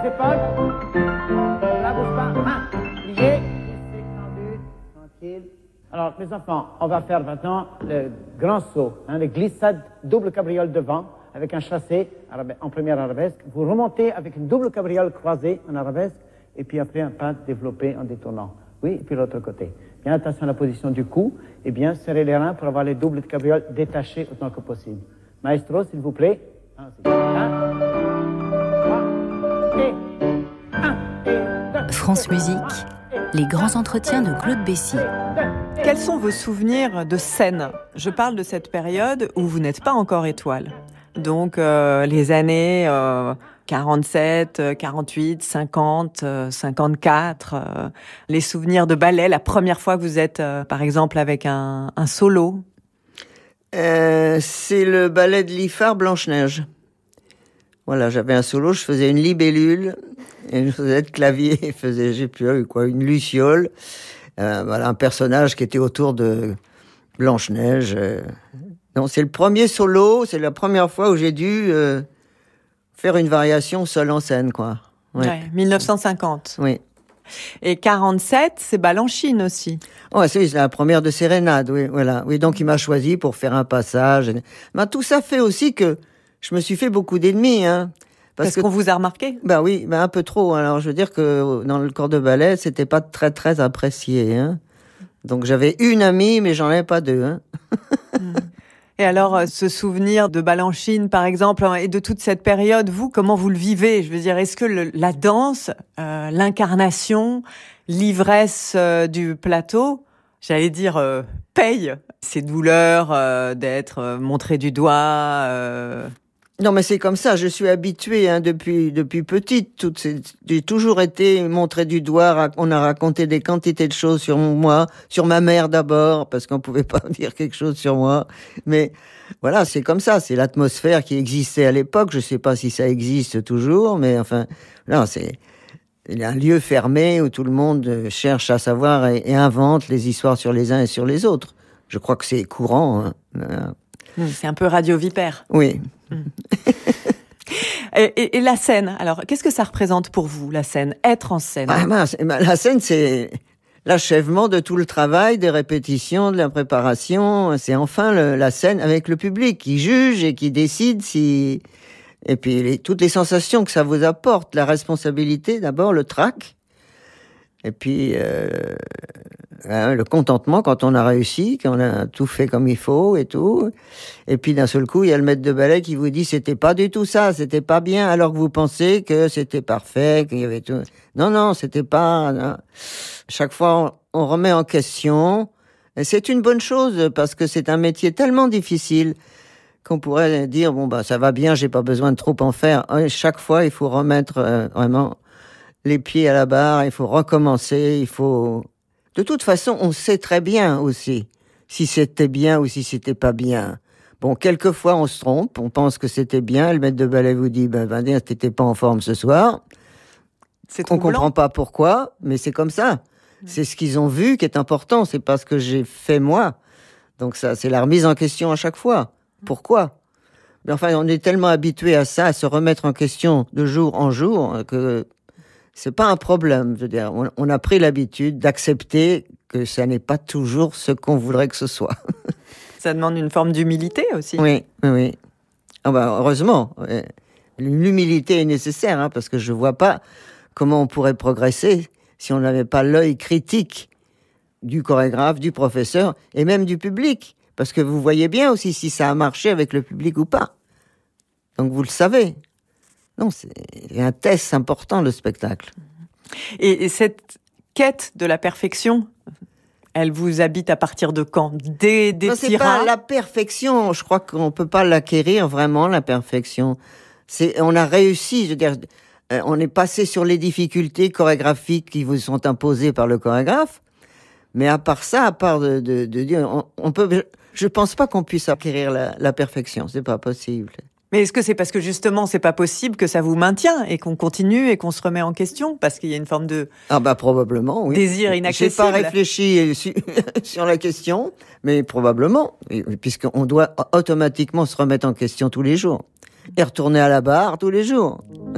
épaules. Là, bouge pas. Plié. Tendu. Tranquille. Alors, mes enfants, on va faire maintenant le grand saut, le glissade double cabriole devant, avec un chassé en première arabesque. Vous remontez avec une double cabriole croisée en arabesque, et puis après un pas développé en détournant. Oui, et puis l'autre côté. Bien attention à la position du cou, et bien serrez les reins pour avoir les doubles cabrioles détachés autant que possible. Maestro, s'il vous plaît. France Musique, les grands entretiens de Claude Bessy. Quels sont vos souvenirs de scène ? Je parle de cette période où vous n'êtes pas encore étoile. Donc les années 47, 48, 50, 54, les souvenirs de ballet, la première fois que vous êtes par exemple avec un solo. C'est le ballet de Liffard, Blanche-Neige. Voilà, j'avais un solo, je faisais une libellule, et je faisais de clavier, je faisais, une luciole. Voilà, un personnage qui était autour de Blanche-Neige. Donc c'est le premier solo, c'est la première fois où j'ai dû faire une variation seule en scène, quoi. Ouais, 1950. Oui. Et 47, c'est Balanchine aussi. Ouais, c'est la première de Sérénade, oui, voilà. Oui, donc il m'a choisi pour faire un passage. Mais tout ça fait aussi que je me suis fait beaucoup d'ennemis, hein. Parce qu'on vous a remarqué? Bah oui, un peu trop. Alors je veux dire que dans le corps de ballet, c'était pas très très apprécié, hein. Donc j'avais une amie, mais j'en avais pas deux, hein. Et alors, ce souvenir de Balanchine, par exemple, et de toute cette période, vous, comment vous le vivez ? Je veux dire, est-ce que la danse, l'incarnation, l'ivresse du plateau, j'allais dire, paye ces douleurs d'être montré du doigt Non, mais c'est comme ça. Je suis habituée depuis petite. J'ai toujours été montrée du doigt. On a raconté des quantités de choses sur moi, sur ma mère d'abord, parce qu'on pouvait pas dire quelque chose sur moi. Mais voilà, c'est comme ça. C'est l'atmosphère qui existait à l'époque. Je sais pas si ça existe toujours, mais enfin, non, il y a un lieu fermé où tout le monde cherche à savoir et invente les histoires sur les uns et sur les autres. Je crois que c'est courant, hein. C'est un peu Radio Vipère. Oui. Et la scène, alors, qu'est-ce que ça représente pour vous, la scène ? Être en scène ? La scène, c'est l'achèvement de tout le travail, des répétitions, de la préparation. C'est enfin la scène avec le public qui juge et qui décide si... Et puis toutes les sensations que ça vous apporte, la responsabilité d'abord, le trac, et puis le contentement quand on a réussi, quand on a tout fait comme il faut et tout. Et puis d'un seul coup, il y a le maître de ballet qui vous dit c'était pas du tout ça, c'était pas bien, alors que vous pensez que c'était parfait, qu'il y avait tout. Non, c'était pas. Non. Chaque fois, on remet en question. Et c'est une bonne chose parce que c'est un métier tellement difficile qu'on pourrait dire ça va bien, j'ai pas besoin de trop en faire. Chaque fois, il faut remettre vraiment les pieds à la barre, il faut recommencer, il faut... De toute façon, on sait très bien aussi si c'était bien ou si c'était pas bien. Bon, quelquefois, on se trompe, on pense que c'était bien, le maître de ballet vous dit, t'étais pas en forme ce soir. On comprend pas pourquoi, mais c'est comme ça. C'est ce qu'ils ont vu qui est important, c'est pas ce que j'ai fait moi. Donc ça, c'est la remise en question à chaque fois. Pourquoi ? Mais enfin, on est tellement habitué à ça, à se remettre en question de jour en jour, que c'est pas un problème. Je veux dire, on a pris l'habitude d'accepter que ça n'est pas toujours ce qu'on voudrait que ce soit. Ça demande une forme d'humilité aussi. Oui. Heureusement, l'humilité est nécessaire, parce que je vois pas comment on pourrait progresser si on n'avait pas l'œil critique du chorégraphe, du professeur et même du public. Parce que vous voyez bien aussi si ça a marché avec le public ou pas. Donc vous le savez. Non, c'est un test important, le spectacle. Et cette quête de la perfection, elle vous habite à partir de quand ? Des c'est pas la perfection. Je crois qu'on peut pas l'acquérir vraiment, la perfection. On a réussi, je veux dire, on est passé sur les difficultés chorégraphiques qui vous sont imposées par le chorégraphe. Mais à part ça, à part de dire, on peut, je pense pas qu'on puisse acquérir la perfection. C'est pas possible. Mais est-ce que c'est parce que justement c'est pas possible que ça vous maintient et qu'on continue et qu'on se remet en question parce qu'il y a une forme de probablement oui. Désir inaccessible. J'ai pas réfléchi sur la question, mais probablement, puisqu'on doit automatiquement se remettre en question tous les jours et retourner à la barre tous les jours.